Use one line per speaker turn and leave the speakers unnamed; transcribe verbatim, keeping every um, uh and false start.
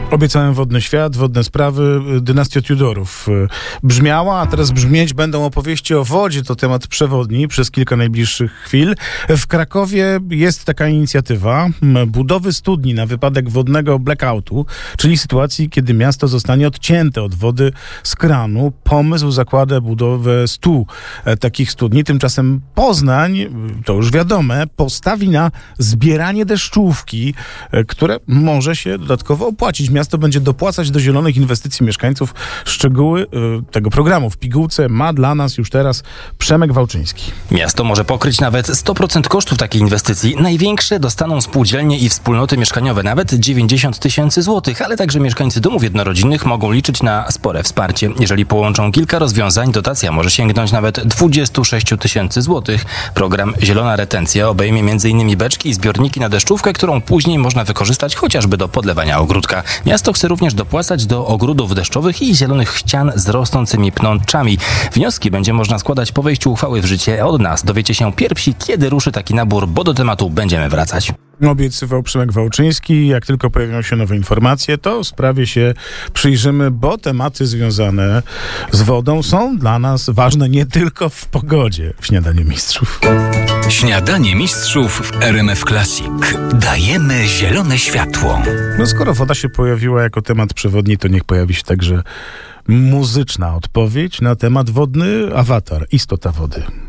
Obiecałem wodny świat, wodne sprawy, dynastia Tudorów brzmiała, a teraz brzmieć będą opowieści o wodzie. To temat przewodni przez kilka najbliższych chwil. W Krakowie jest taka inicjatywa budowy studni na wypadek wodnego blackoutu, czyli sytuacji, kiedy miasto zostanie odcięte od wody z kranu. Pomysł zakłada budowę stu takich studni. Tymczasem Poznań, to już wiadome, postawi na zbieranie deszczówki, które może się dodatkowo opłacić. Miasto będzie dopłacać do zielonych inwestycji mieszkańców. Szczegóły y, tego programu w pigułce ma dla nas już teraz Przemek Wałczyński.
Miasto może pokryć nawet sto procent kosztów takiej inwestycji. Największe dostaną spółdzielnie i wspólnoty mieszkaniowe, nawet dziewięćdziesiąt tysięcy złotych, ale także mieszkańcy domów jednorodzinnych mogą liczyć na spore wsparcie. Jeżeli połączą kilka rozwiązań, dotacja może sięgnąć nawet dwadzieścia sześć tysięcy złotych. Program Zielona Retencja obejmie między innymi beczki i zbiorniki na deszczówkę, którą później można wykorzystać chociażby do podlewania ogródka. Miasto chce również dopłacać do ogródów deszczowych i zielonych ścian z rosnącymi pnączami. Wnioski będzie można składać po wejściu uchwały w życie. Od nas dowiecie się pierwsi, kiedy ruszy taki nabór, bo do tematu będziemy wracać.
Obiecywał Przemek Wałczyński. Jak tylko pojawią się nowe informacje, to sprawie się przyjrzymy, bo tematy związane z wodą są dla nas ważne nie tylko w pogodzie w Śniadaniu Mistrzów.
Śniadanie Mistrzów w R M F Classic. Dajemy zielone światło.
No skoro woda się pojawiła jako temat przewodni, to niech pojawi się także muzyczna odpowiedź na temat wodny. Awatar, istota wody.